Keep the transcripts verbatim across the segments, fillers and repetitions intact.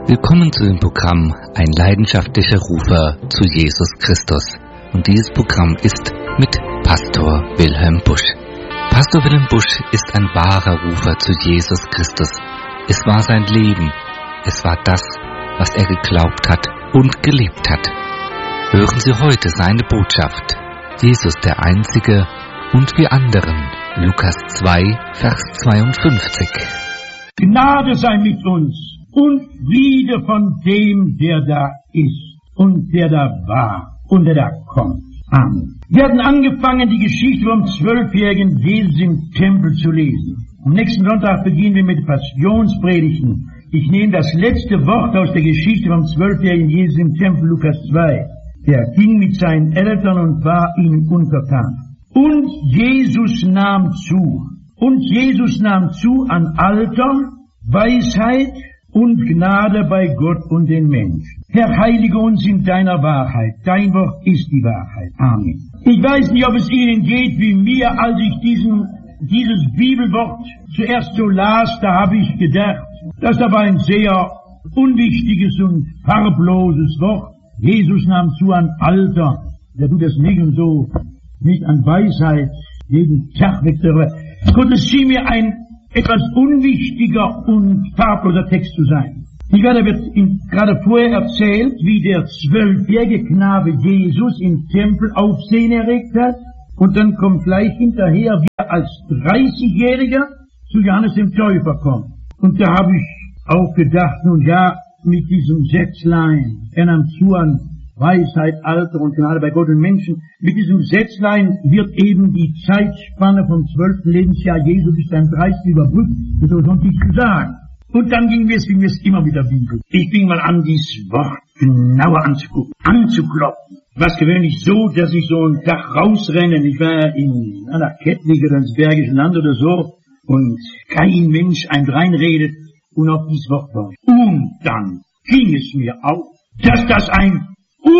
Willkommen zu dem Programm Ein leidenschaftlicher Rufer zu Jesus Christus. Und dieses Programm ist mit Pastor Wilhelm Busch. Pastor Wilhelm Busch ist ein wahrer Rufer zu Jesus Christus. Es war sein Leben. Es war das, was er geglaubt hat und gelebt hat. Hören Sie heute seine Botschaft. Jesus der Einzige und wir anderen. Lukas zwei, Vers zweiundfünfzig. Gnade sei mit uns und Friede von dem, der da ist und der da war und der da kommt. Amen. Wir hatten angefangen, die Geschichte vom zwölfjährigen Jesus im Tempel zu lesen. Am nächsten Sonntag beginnen wir mit Passionspredigten. Ich nehme das letzte Wort aus der Geschichte vom zwölfjährigen Jesus im Tempel, Lukas zwei. Der ging mit seinen Eltern und war ihnen untertan. Und Jesus nahm zu. Und Jesus nahm zu an Alter, Weisheit und Gnade bei Gott und den Menschen. Herr, heilige uns in deiner Wahrheit. Dein Wort ist die Wahrheit. Amen. Ich weiß nicht, ob es Ihnen geht wie mir, als ich diesen, dieses Bibelwort zuerst so las, da habe ich gedacht, das war ein sehr unwichtiges und farbloses Wort. Jesus nahm zu an Alter. Der tut das nicht und so, nicht an Weisheit, jeden Tag wechseln. Gott, es schien mir ein etwas unwichtiger und farbloser Text zu sein. Ich werde, wird Ihnen gerade vorher erzählt, wie der zwölfjährige Knabe Jesus im Tempel Aufsehen erregt hat. Und dann kommt gleich hinterher, wie er als dreißigjähriger zu Johannes dem Täufer kommt. Und da habe ich auch gedacht, nun ja, mit diesem Sätzlein, er nahm zu an Weisheit, Alter und Gnade bei Gott und Menschen. Mit diesem Sätzlein wird eben die Zeitspanne vom zwölften Lebensjahr Jesu bis zum dreißigsten überbrückt. Das soll sonst nicht zu sagen. Und dann ging es, ging es immer wieder Bibel. Ich fing mal an, dieses Wort genauer anzugucken, anzuklopfen. Was gewöhnlich so, dass ich so einen Tag rausrenne. Ich war in einer Kettwig oder ins Bergischen Land oder so und kein Mensch einem reinredet und auf dieses Wort war. Und dann ging es mir auf, dass das ein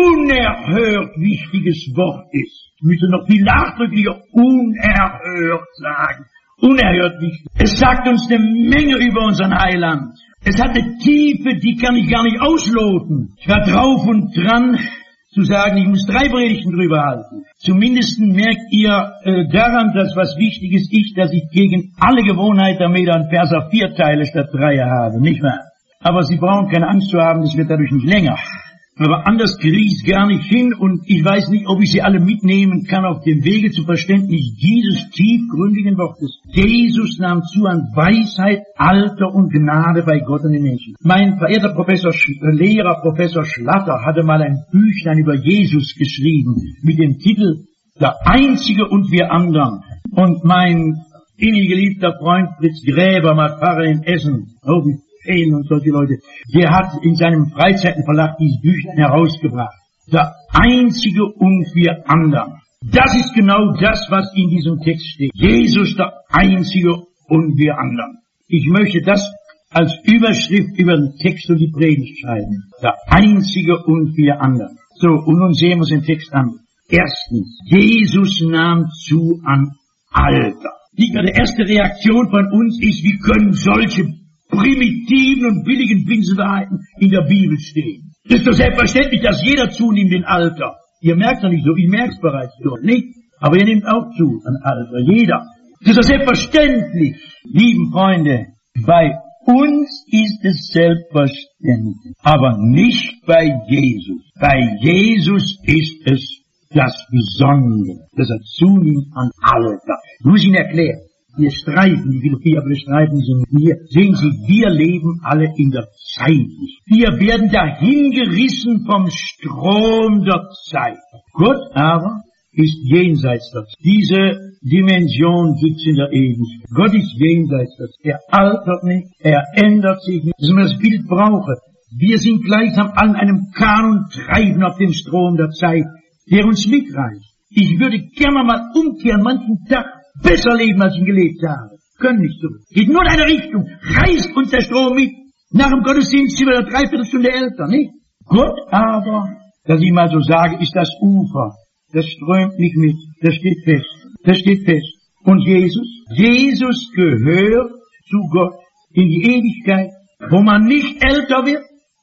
unerhört wichtiges Wort ist. Ich müsste noch viel nachdrücklicher unerhört sagen. Unerhört wichtig. Es sagt uns eine Menge über unseren Heiland. Es hat eine Tiefe, die kann ich gar nicht ausloten. Ich war drauf und dran zu sagen, ich muss drei Predigten drüber halten. Zumindest merkt ihr äh, daran, dass was wichtig ist, ich, dass ich gegen alle Gewohnheit damit an Verser vier Teile statt drei habe, nicht wahr? Aber Sie brauchen keine Angst zu haben, das wird dadurch nicht länger. Aber anders kriege ich es gar nicht hin und ich weiß nicht, ob ich sie alle mitnehmen kann auf dem Wege zum Verständnis dieses tiefgründigen Wortes. Jesus nahm zu an Weisheit, Alter und Gnade bei Gott und den Menschen. Mein verehrter Professor, Lehrer Professor Schlatter hatte mal ein Büchlein über Jesus geschrieben mit dem Titel Der Einzige und wir anderen. Und mein innig geliebter Freund Fritz Gräber, mal Pfarrer in Essen, oh, wie und solche Leute, der hat in seinem Freizeitenverlag dieses Büchlein herausgebracht. Der Einzige und wir anderen. Das ist genau das, was in diesem Text steht. Jesus, der Einzige und wir anderen. Ich möchte das als Überschrift über den Text und die Predigt schreiben. Der Einzige und wir anderen. So, und nun sehen wir uns den Text an. Erstens, Jesus nahm zu an Alter. Die erste Reaktion von uns ist, wie können solche primitiven und billigen Pinselwahrheiten in der Bibel stehen. Das ist doch selbstverständlich, dass jeder zunimmt in Alter. Ihr merkt doch nicht so, ich merk's bereits dort, nicht? Aber ihr nehmt auch zu an Alter, jeder. Das ist doch selbstverständlich, lieben Freunde. Bei uns ist es selbstverständlich, aber nicht bei Jesus. Bei Jesus ist es das Besondere, dass er zunimmt an Alter. Ich muss Ihnen erklären. Wir streiten, die Philosophie, aber wir streiten sind wir. Sehen Sie, wir leben alle in der Zeit. Wir werden dahin gerissen vom Strom der Zeit. Gott aber ist jenseits der Zeit. Diese Dimension sitzt in der Ewigkeit. Gott ist jenseits der Zeit. Er altert nicht, er ändert sich nicht. Dass man das Bild brauche. Wir sind gleichsam an einem Kahn und treiben auf dem Strom der Zeit, der uns mitreißt. Ich würde gerne mal umkehren, manchen Tag besser leben, als ich gelebt habe. Können nicht so. Geht nur in eine Richtung. Reißt uns der Strom mit. Nach dem Gottesdienst sind wir eine Dreiviertelstunde älter, nicht? Gott aber, dass ich mal so sage, ist das Ufer. Das strömt nicht mit. Das steht fest. Das steht fest. Und Jesus? Jesus gehört zu Gott in die Ewigkeit, wo man nicht älter wird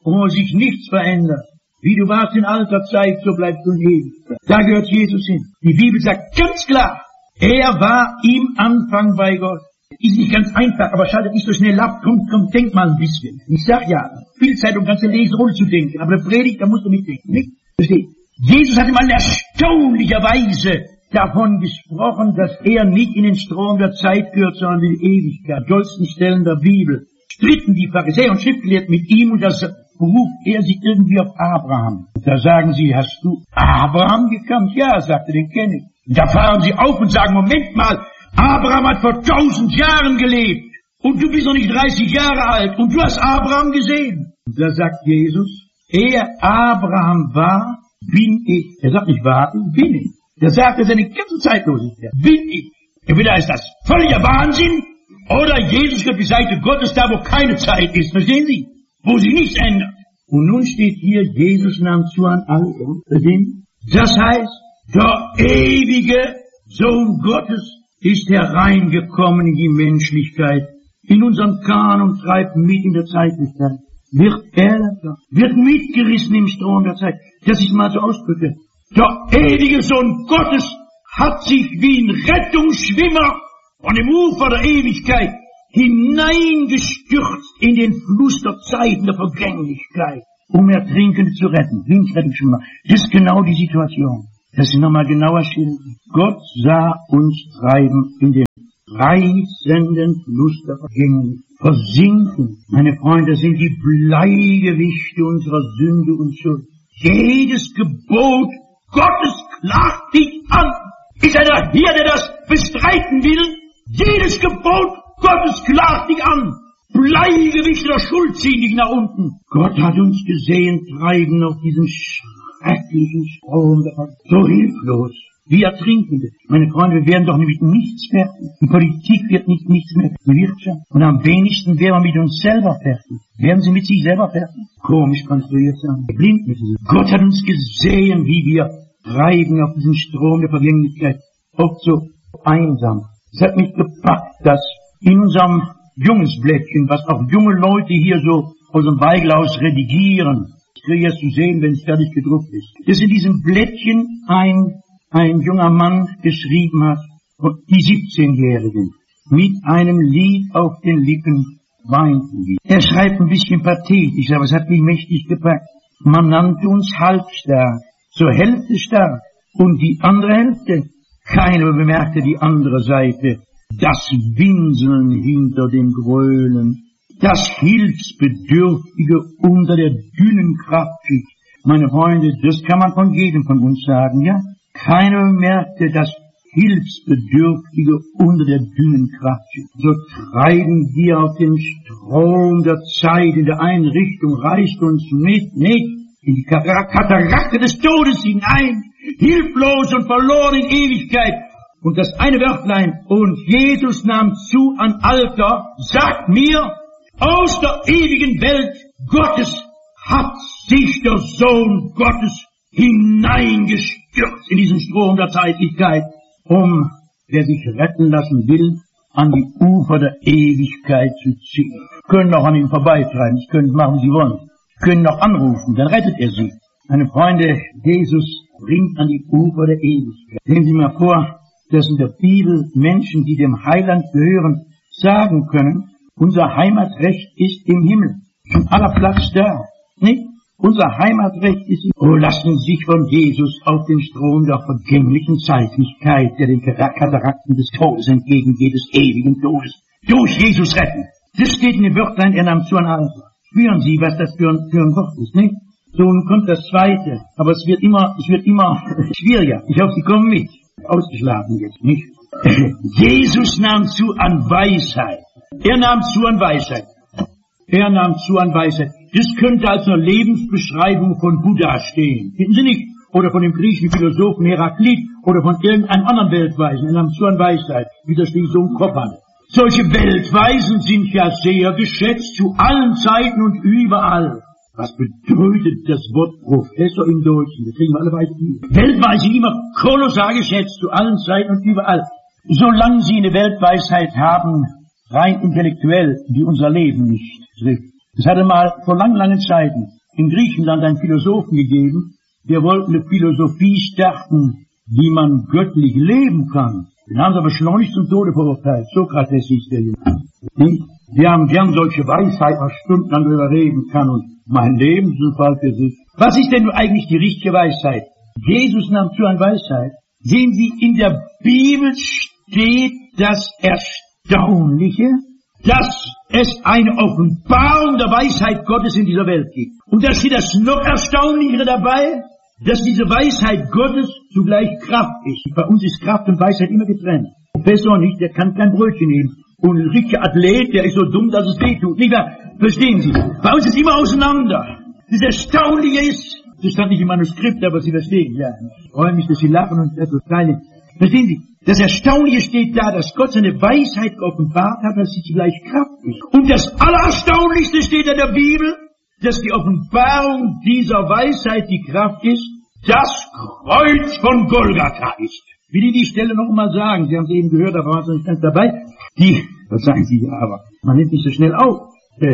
wo sich nichts verändert. Wie du warst in alter Zeit, so bleibst du in Ewigkeit. Da gehört Jesus hin. Die Bibel sagt ganz klar, er war im Anfang bei Gott. Ist nicht ganz einfach, aber schaltet nicht so schnell ab. Komm, komm, denk mal ein bisschen. Ich sag ja, viel Zeit, um ganze Lesen ohne zu denken. Aber der Predigt, da musst du mitdenken, nicht? Versteht? Jesus hat ihm in erstaunlicher Weise davon gesprochen, dass er nicht in den Strom der Zeit gehört, sondern in die Ewigkeit. Dollsten Stellen der Bibel stritten die Pharisäer und Schriftgelehrten mit ihm und das beruft er sich irgendwie auf Abraham. Da sagen sie, hast du Abraham gekannt? Ja, sagte, den kenne ich. Da fahren sie auf und sagen, Moment mal, Abraham hat vor tausend Jahren gelebt und du bist noch nicht dreißig Jahre alt und du hast Abraham gesehen. Und da sagt Jesus, er Abraham war, bin ich. Er sagt nicht warten, bin ich. Der sagt, das ist eine ganze Zeitlosigkeit. Bin ich. Entweder ist das völliger Wahnsinn oder Jesus wird die Seite Gottes da, wo keine Zeit ist. Verstehen Sie? Wo sich nichts ändert. Und nun steht hier, Jesus nahm zu an alle. Das heißt, der ewige Sohn Gottes ist hereingekommen in die Menschlichkeit, in unseren Kahn und treibt mit in der Zeitlichkeit. Wird er, wird mitgerissen im Strom der Zeit. Das ist mal so Ausdrücke. Der ewige Sohn Gottes hat sich wie ein Rettungsschwimmer von dem Ufer der Ewigkeit hineingestürzt in den Fluss der Zeit, der Vergänglichkeit, um Ertrinkende zu retten. Wie ein Rettungsschwimmer. Das ist genau die Situation. Das ist nochmal genauer schildern. Gott sah uns treiben in den reißenden Fluss der Vergänglichkeit. Versinken. Meine Freunde, das sind die Bleigewichte unserer Sünde und Schuld. Jedes Gebot Gottes klagt dich an. Ist einer hier, der das bestreiten will? Jedes Gebot Gottes klagt dich an. Bleigewichte der Schuld ziehen dich nach unten. Gott hat uns gesehen, treiben auf diesen schrecklichen Strom, so hilflos, wie Ertrinkende. Meine Freunde, wir werden doch mit nichts fertig. Die Politik wird nicht nichts mehr, die Wirtschaft. Und am wenigsten werden wir mit uns selber fertig. Werden sie mit sich selber fertig? Komisch konstruiert sein. Blind mit sich. Gott hat uns gesehen, wie wir treiben auf diesen Strom der Vergänglichkeit. Oft so einsam. Es hat mich gepackt, dass in unserem Jungsblättchen, was auch junge Leute hier so aus dem Weiglaus redigieren, das kriege ich erst zu sehen, wenn es fertig gedruckt ist, dass in diesem Blättchen ein, ein junger Mann geschrieben hat, die siebzehnjährigen, mit einem Lied auf den Lippen weinten wir. Er schreibt ein bisschen pathetisch, aber es hat mich mächtig gepackt. Man nannte uns halbstark, zur Hälfte stark, und die andere Hälfte, keiner bemerkte die andere Seite. Das Winseln hinter dem Grölen, das Hilfsbedürftige unter der dünnen Kraftschicht. Meine Freunde, das kann man von jedem von uns sagen, ja? Keiner bemerkte das Hilfsbedürftige unter der dünnen Kraftschicht. So treiben wir auf dem Strom der Zeit in der einen Richtung, reißt uns mit, nicht in die Katarakte des Todes hinein, hilflos und verloren in Ewigkeit. Und das eine Wörtlein, und Jesus nahm zu an Alter, sagt mir, aus der ewigen Welt Gottes hat sich der Sohn Gottes hineingestürzt in diesen Strom der Zeitlichkeit, um, wer sich retten lassen will, an die Ufer der Ewigkeit zu ziehen. Können auch an ihm vorbeitreiben, Sie können machen, Sie wollen. Können auch anrufen, dann rettet er sie. Meine Freunde, Jesus bringt an die Ufer der Ewigkeit. Sehen Sie mal vor, dass in der Bibel Menschen, die dem Heiland gehören, sagen können, unser Heimatrecht ist im Himmel. Schon aller Platz da. Nicht? Unser Heimatrecht ist im Himmel. Oh, lassen Sie sich von Jesus auf den Strom der vergänglichen Zeitlichkeit, der den Katarakten des Todes entgegengeht, des ewigen Todes, durch Jesus retten. Das steht in dem Wörtlein, er nahm zu an Alter. Spüren Sie, was das für ein, für ein Wort ist, nicht? So, nun kommt das Zweite. Aber es wird immer, es wird immer schwieriger. Ich hoffe, Sie kommen mit. Ausgeschlafen jetzt, nicht? Jesus nahm zu an Weisheit. Er nahm zu an Weisheit. Er nahm zu an Weisheit. Das könnte als eine Lebensbeschreibung von Buddha stehen. Finden Sie nicht? Oder von dem griechischen Philosophen Heraklit oder von irgendeinem anderen Weltweisen. Er nahm zu an Weisheit. Wie das Ding so im Kopf hat. Solche Weltweisen sind ja sehr geschätzt zu allen Zeiten und überall. Was bedeutet das Wort Professor im Deutschen? Das kriegen wir alle weit. Weltweise immer kolossal geschätzt zu allen Zeiten und überall. Solange Sie eine Weltweisheit haben, rein intellektuell, die unser Leben nicht trifft, Es hatte mal vor langen, langen Zeiten in Griechenland einen Philosophen gegeben, der wollte eine Philosophie starten, wie man göttlich leben kann. Den haben sie aber schleunigst zum Tode verurteilt. Sokrates hieß der Junge. Wir haben gern solche Weisheit, was stundenlang darüber reden kann und mein Lebensunfall für sich. Was ist denn nun eigentlich die richtige Weisheit? Jesus nahm zu an Weisheit. Sehen Sie, in der Bibel steht das Erstaunliche, dass es eine Offenbarung der Weisheit Gottes in dieser Welt gibt. Und da steht das noch Erstaunlichere dabei, dass diese Weisheit Gottes zugleich Kraft ist. Bei uns ist Kraft und Weisheit immer getrennt. Professor nicht, der kann kein Brötchen nehmen. Und ein richtiger Athlet, der ist so dumm, dass es weh tut. Nicht wahr? Verstehen Sie? Bei uns ist immer auseinander. Das Erstaunliche ist, das stand nicht im Manuskript, aber Sie verstehen, ja. Ich freue mich, dass Sie lachen und etwas teilen. Verstehen Sie? Das Erstaunliche steht da, dass Gott seine Weisheit geoffenbart hat, dass sie zugleich Kraft ist. Und das Allererstaunlichste steht in der Bibel, dass die Offenbarung dieser Weisheit die Kraft ist, das Kreuz von Golgatha ist. Will ich die Stelle noch mal sagen? Sie haben es eben gehört, da waren Sie nicht ganz dabei. Die, was sagen Sie ja, aber man nimmt nicht so schnell auf.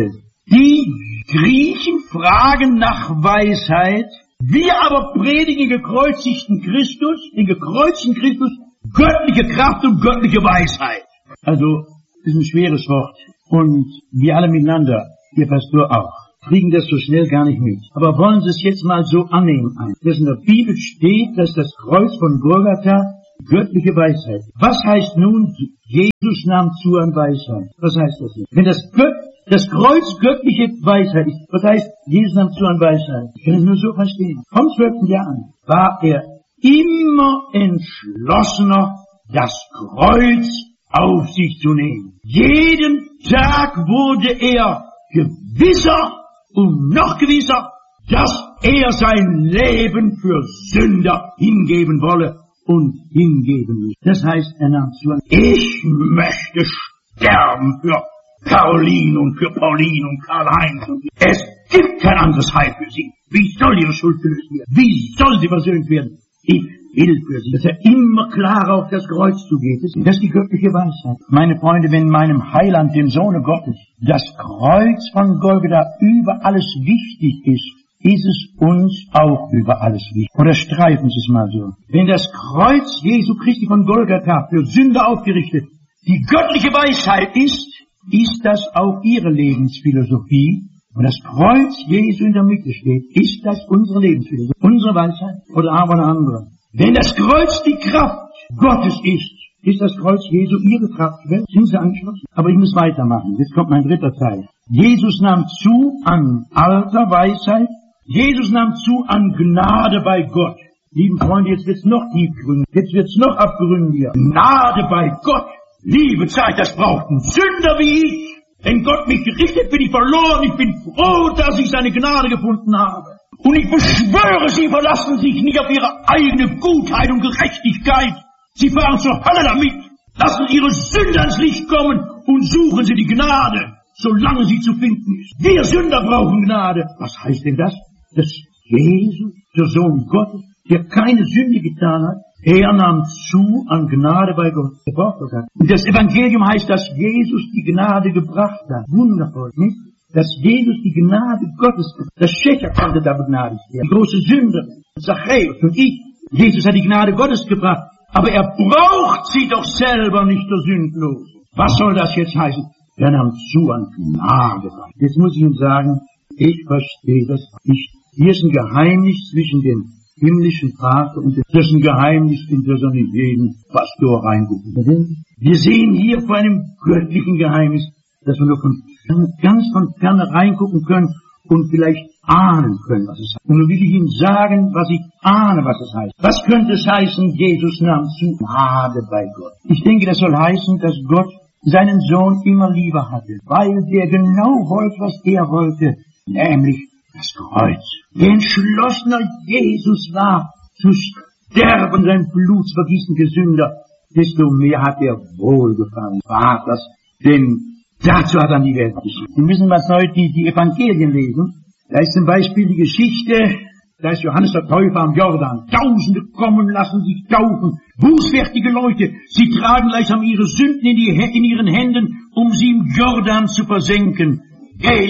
Die Griechen fragen nach Weisheit, wir aber predigen den gekreuzigten Christus, den gekreuzigten Christus, göttliche Kraft und göttliche Weisheit. Also, das ist ein schweres Wort. Und wir alle miteinander, Ihr Pastor auch, kriegen das so schnell gar nicht mit. Aber wollen Sie es jetzt mal so annehmen, dass in der Bibel steht, dass das Kreuz von Golgatha göttliche Weisheit. Was heißt nun, Jesus nahm zu an Weisheit? Was heißt das jetzt? Wenn das, Gött, das Kreuz göttliche Weisheit ist, was heißt, Jesus nahm zu an Weisheit? Ich kann es nur so verstehen. Vom zwölften Jahr an war er immer entschlossener, das Kreuz auf sich zu nehmen. Jeden Tag wurde er gewisser und noch gewisser, dass er sein Leben für Sünder hingeben wolle und hingeben will. Das heißt, er nahm zu, ich möchte sterben für Caroline und für Pauline und Karl-Heinz. Es gibt kein anderes Heil für sie. Wie soll ihre Schuld gelöst werden? Wie soll sie versöhnt werden? Ich will für sie, dass er immer klarer auf das Kreuz zugeht. Das ist die göttliche Weisheit. Meine Freunde, wenn meinem Heiland, dem Sohne Gottes, das Kreuz von Golgatha über alles wichtig ist, ist es uns auch über alles wichtig. Oder streifen Sie es mal so. Wenn das Kreuz Jesu Christi von Golgatha für Sünder aufgerichtet die göttliche Weisheit ist, ist das auch Ihre Lebensphilosophie. Und das Kreuz Jesu in der Mitte steht, ist das unsere Lebensphilosophie, unsere Weisheit oder aber eine andere. Wenn das Kreuz die Kraft Gottes ist, ist das Kreuz Jesu Ihre Kraft. Sind Sie angeschlossen? Aber ich muss weitermachen. Jetzt kommt mein dritter Teil. Jesus nahm zu an alter Weisheit. Jesus nahm zu an Gnade bei Gott. Lieben Freunde, jetzt wird's noch tiefgründig. Jetzt wird's noch abgründiger. Gnade bei Gott. Liebe Zeit, das brauchten Sünder wie ich. Wenn Gott mich gerichtet, bin ich verloren. Ich bin froh, dass ich seine Gnade gefunden habe. Und ich beschwöre, Sie verlassen sich nicht auf Ihre eigene Gutheit und Gerechtigkeit. Sie fahren zur Hölle damit. Lassen Ihre Sünder ans Licht kommen und suchen Sie die Gnade, solange sie zu finden ist. Wir Sünder brauchen Gnade. Was heißt denn das? Dass Jesus, der Sohn Gottes, der keine Sünde getan hat, er nahm zu an Gnade bei Gott. Und das Evangelium heißt, dass Jesus die Gnade gebracht hat. Wundervoll, nicht? Dass Jesus die Gnade Gottes, das Schächer konnte da begnadigt werden. Die große Sünde, Zachäus und ich. Jesus hat die Gnade Gottes gebracht, aber er braucht sie doch selber nicht so sündlos. Was soll das jetzt heißen? Er nahm zu an Gnade. Jetzt muss ich Ihnen sagen, ich verstehe das nicht. Hier ist ein Geheimnis zwischen dem himmlischen Vater und das ist ein Geheimnis, in das er nicht jeden Pastor reinguckt. Wir sehen hier vor einem göttlichen Geheimnis, dass wir nur von ganz von ferne reingucken können und vielleicht ahnen können, was es heißt. Und nun will ich Ihnen sagen, was ich ahne, was es heißt. Was könnte es heißen, Jesus nahm zu Gnade bei Gott? Ich denke, das soll heißen, dass Gott seinen Sohn immer lieber hatte, weil der genau wollte, was er wollte, nämlich das Kreuz. Der entschlossener Jesus war, zu sterben, sein Blut zu vergießen für Sünder, desto mehr hat er wohlgefallen Vaters, denn dazu hat er die Welt geschickt. Sie müssen was heute die, die Evangelien lesen. Da ist zum Beispiel die Geschichte, da ist Johannes der Täufer am Jordan. Tausende kommen, lassen sich taufen. Bußfertige Leute, sie tragen gleichsam ihre Sünden in, die, in ihren Händen, um sie im Jordan zu versenken. Jeder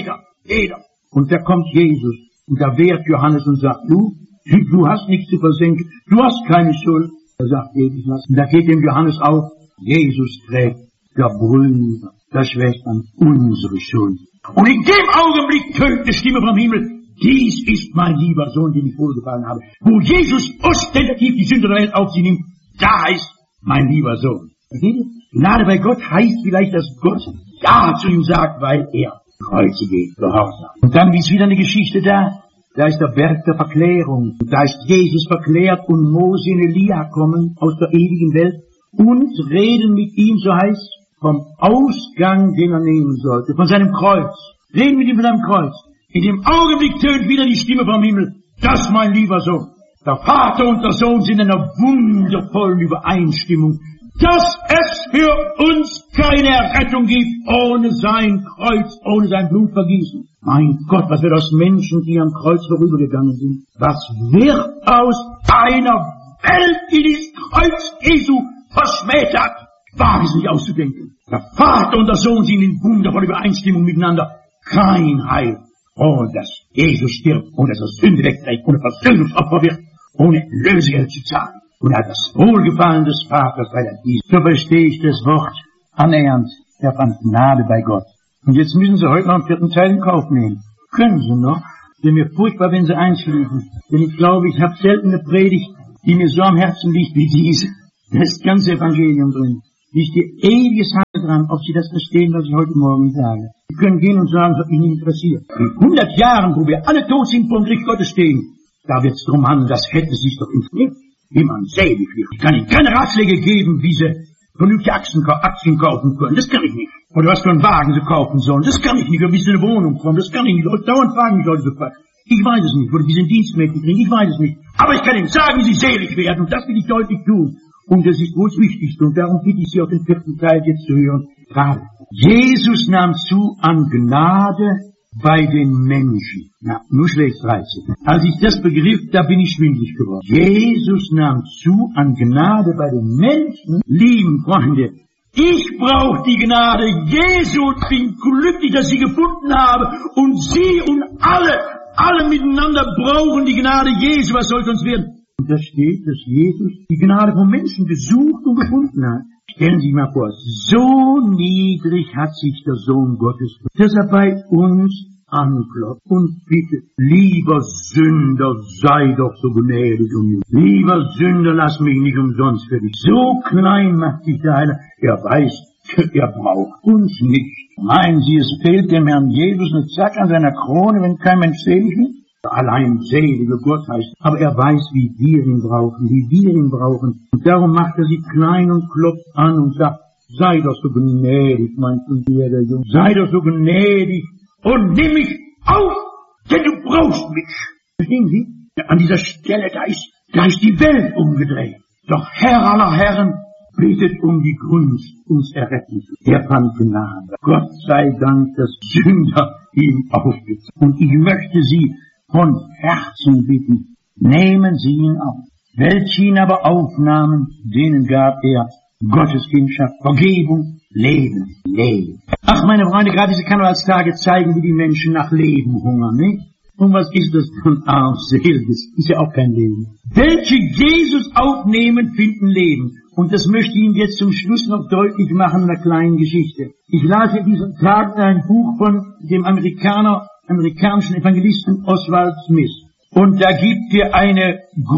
Jeder. Und da kommt Jesus und da wehrt Johannes und sagt, du, du hast nichts zu versenken, du hast keine Schuld. Da sagt Jesus was. Und da geht dem Johannes auf, Jesus trägt der Brüder, der Schwestern, unsere Schuld. Und in dem Augenblick tönt die Stimme vom Himmel, dies ist mein lieber Sohn, dem ich wohlgefallen habe. Wo Jesus ostentativ die Sünde der Welt auf sich nimmt, da ist mein lieber Sohn. Versteht ihr? Gnade bei Gott heißt vielleicht, dass Gott Ja zu ihm sagt, weil er Kreuze geht, gehorsam. Und dann ist wieder eine Geschichte da, da ist der Berg der Verklärung. Da ist Jesus verklärt und Mose und Elia kommen aus der ewigen Welt und reden mit ihm, so heißt, vom Ausgang, den er nehmen sollte, von seinem Kreuz. Reden mit ihm von seinem Kreuz. In dem Augenblick tönt wieder die Stimme vom Himmel, das mein lieber Sohn. Der Vater und der Sohn sind in einer wundervollen Übereinstimmung, dass es für uns keine Rettung gibt ohne sein Kreuz, ohne sein Blutvergießen. Mein Gott, was wird aus Menschen, die am Kreuz vorübergegangen sind? Was wird aus einer Welt, die dieses Kreuz Jesu verschmäht hat? War es nicht auszudenken. Der Vater und der Sohn sind in wundervoller Übereinstimmung miteinander. Kein Heil, ohne dass Jesus stirbt, ohne dass er Sünde wegträgt, ohne Versöhnungsopfer wird, ohne Lösegeld zu zahlen. Und er hat das Wohlgefallen des Vaters, weil er dies. So verstehe ich das Wort annähernd. Er fand Gnade bei Gott. Und jetzt müssen Sie heute noch einen vierten Teil in Kauf nehmen. Können Sie noch? Denn mir furchtbar, wenn Sie einschliefen. Denn ich glaube, ich habe selten eine Predigt, die mir so am Herzen liegt wie diese. Das ganze Evangelium drin. Liegt dir ewiges Heil dran, ob Sie das verstehen, was ich heute Morgen sage. Sie können gehen und sagen, was mich nicht interessiert. In hundert Jahren, wo wir alle tot sind, vor dem Gericht Gottes stehen, da wird es darum handeln, das hätte sich doch informiert, wie man selig wird. Ich kann Ihnen keine Ratschläge geben, wie Sie vernünftige Aktien, Aktien kaufen können. Das kann ich nicht. Oder was für einen Wagen Sie kaufen sollen. Das kann ich nicht. Oder wie Sie eine Wohnung kommen. Das kann ich nicht. Leute dauernd fragen die Leute so fragen. Ich weiß es nicht. Oder wie Sie einen Dienstmädchen kriegen. Ich weiß es nicht. Aber ich kann Ihnen sagen, wie Sie selig werden. Und das will ich deutlich tun. Und das ist wohl das Wichtigste. Und darum bitte ich Sie, auf den vierten Teil jetzt zu hören. Gerade. Jesus nahm zu an Gnade bei den Menschen. Na, nur schlecht dreizehn. Als ich das begriff, da bin ich schwindlig geworden. Jesus nahm zu an Gnade bei den Menschen. Lieben Freunde, ich brauche die Gnade Jesu und bin glücklich, dass ich sie gefunden habe. Und Sie und alle, alle miteinander brauchen die Gnade Jesu. Was soll sonst werden? Und da steht, dass Jesus die Gnade von Menschen gesucht und gefunden hat. Stellen Sie sich mal vor, so niedrig hat sich der Sohn Gottes, dass er bei uns anklopft und bittet, lieber Sünder, sei doch so gnädig um mich. Lieber Sünder, lass mich nicht umsonst für dich. So klein macht sich der Heiler. Er weiß, er braucht uns nicht. Meinen Sie, es fehlt dem Herrn Jesus eine Zack an seiner Krone, wenn kein Mensch selig wird? Allein selige Gott heißt, aber er weiß, wie wir ihn brauchen, wie wir ihn brauchen. Und darum macht er sie klein und klopft an und sagt, sei doch so gnädig, mein Junge, der Junge, sei doch so gnädig und nimm mich auf, denn du brauchst mich. Verstehen Sie? Ja, an dieser Stelle, da ist, da ist die Welt umgedreht. Doch Herr aller Herren bittet um die Gunst, uns erretten zu. Er fand Gnade. Gott sei Dank, dass Sünder ihm aufgibt. Und ich möchte Sie von Herzen bitten, nehmen Sie ihn auf. Welche ihn aber aufnahmen, denen gab er Gottes Kindschaft, Vergebung, Leben, Leben. Ach, meine Freunde, gerade diese Karnevalstage zeigen, wie die Menschen nach Leben hungern, nicht? Und was ist das für ein armseliges? Ist ja auch kein Leben. Welche Jesus aufnehmen, finden Leben. Und das möchte ich Ihnen jetzt zum Schluss noch deutlich machen in einer kleinen Geschichte. Ich las in diesen Tagen ein Buch von dem Amerikaner, amerikanischen Evangelisten Oswald Smith. Und da gibt er eine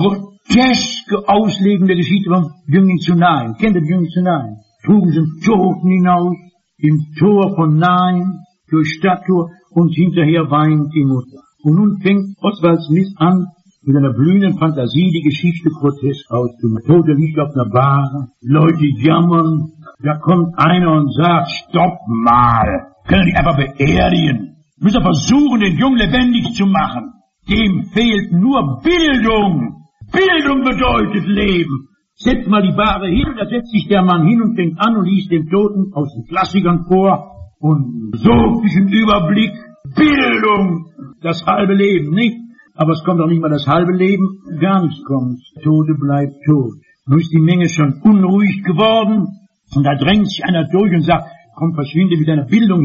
groteske Auslegung der Geschichte vom Jüngling zu Nain. Kennt ihr den Jüngling zu Nain? Trugen sie den Toten hinaus, im Tor von Nain, durch Stadttor, und hinterher weint die Mutter. Und nun fängt Oswald Smith an, mit einer blühenden Fantasie die Geschichte grotesk auszumachen. Der Tote liegt auf einer Bahre, Leute jammern, da kommt einer und sagt, stopp mal, können die einfach beerdigen. Müssen versuchen, den Jungen lebendig zu machen. Dem fehlt nur Bildung. Bildung bedeutet Leben. Setzt mal die Bahre hin, da setzt sich der Mann hin und fängt an und liest dem Toten aus den Klassikern vor und so diesen Überblick. Bildung, das halbe Leben, nicht? Aber es kommt doch nicht mal das halbe Leben, gar nichts kommt. Der Tote bleibt tot. Nun ist die Menge schon unruhig geworden und da drängt sich einer durch und sagt, komm, verschwinde mit deiner Bildung hier.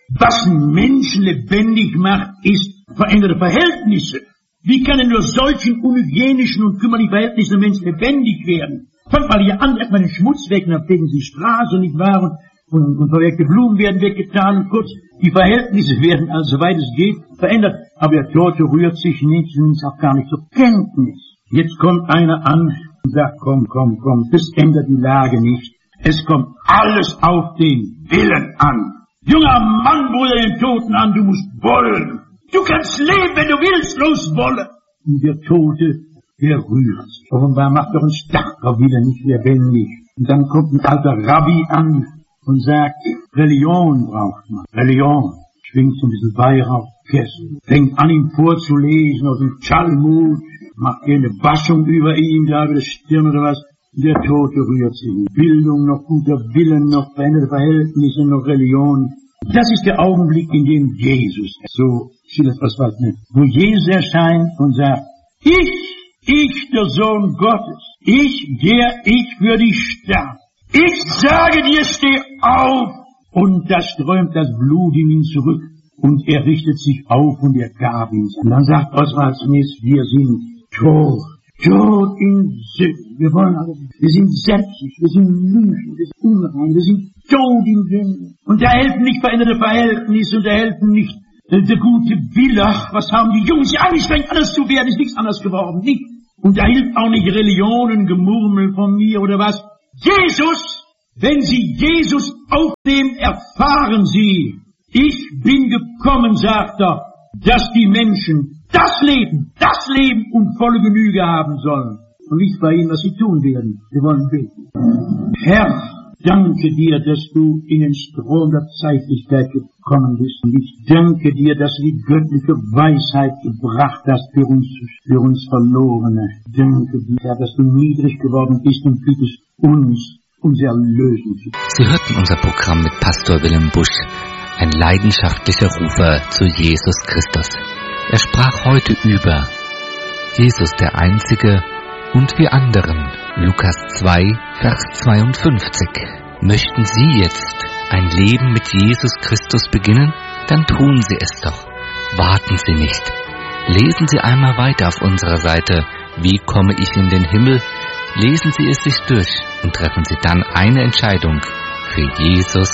Was Menschen lebendig macht, ist veränderte Verhältnisse. Wie können nur solchen unhygienischen und kümmerlichen Verhältnissen Menschen lebendig werden? Fangt mal hier an, erstmal den Schmutz weg, dann pflegen sie die Straße, nicht wahr? Und, und, und verwelkte Blumen werden weggetan und kurz, die Verhältnisse werden, also soweit es geht, verändert. Aber der Tote rührt sich nicht und ist auch gar nicht zur Kenntnis. Jetzt kommt einer an und sagt, komm, komm, komm, das ändert die Lage nicht. Es kommt alles auf den Willen an. Junger Mann, brülle den Toten an, du musst wollen. Du kannst leben, wenn du willst, los wolle. Und der Tote, der rührt sich. Offenbar macht doch ein starker Wille nicht lebendig. Und dann kommt ein alter Rabbi an und sagt, Religion braucht man. Religion. Schwingt so ein bisschen Weihrauchkessel. Fängt an, ihm vorzulesen aus dem Talmud. Macht eine Waschung über ihn, da über die Stirn oder was. Der Tote rührt sich. Bildung, noch guter Willen, noch veränderte Verhältnisse, noch Religion. Das ist der Augenblick, in dem Jesus, so schildert was was nicht, wo Jesus erscheint und sagt, ich, ich, der Sohn Gottes, ich, der ich für dich starb. Ich sage dir, steh auf! Und da strömt das Blut in ihn zurück und er richtet sich auf und er gab ihn. Und dann sagt Oswald Smith, wir sind tot. Tot in Sünde. Wir wollen alles. Wir sind selbstsüchtig, wir sind lügen, wir sind unrein, wir sind tot in Sünde. Und da helfen nicht veränderte Verhältnisse und da helfen nicht äh, der gute Wille. Ach, was haben die Jungen sich angestrengt, alles zu werden, ist nichts anderes geworden, nicht? Und da hilft auch nicht Religionen, Gemurmel von mir oder was. Jesus, wenn Sie Jesus aufnehmen, erfahren Sie, ich bin gekommen, sagt er, dass die Menschen das Leben, das Leben und volle Genüge haben sollen. Und nicht bei ihnen, was sie tun werden. Wir wollen beten. Herr, danke dir, dass du in den Strom der Zeitlichkeit gekommen bist. Und ich danke dir, dass du die göttliche Weisheit gebracht hast für uns, für uns Verlorene. Danke dir, Herr, dass du niedrig geworden bist und bittest uns, unser Erlösen. Sie hörten unser Programm mit Pastor Wilhelm Busch, ein leidenschaftlicher Rufer zu Jesus Christus. Er sprach heute über Jesus der Einzige und wir anderen. Lukas zwei, Vers zweiundfünfzig. Möchten Sie jetzt ein Leben mit Jesus Christus beginnen? Dann tun Sie es doch. Warten Sie nicht. Lesen Sie einmal weiter auf unserer Seite Wie komme ich in den Himmel? Lesen Sie es sich durch und treffen Sie dann eine Entscheidung für Jesus